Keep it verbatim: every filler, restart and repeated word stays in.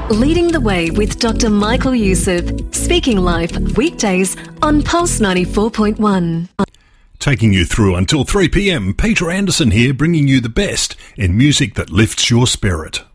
Leading the Way with Doctor Michael Youssef, speaking live weekdays on Pulse ninety-four point one. Taking you through until three p.m, Peter Anderson here, bringing you the best in music that lifts your spirit.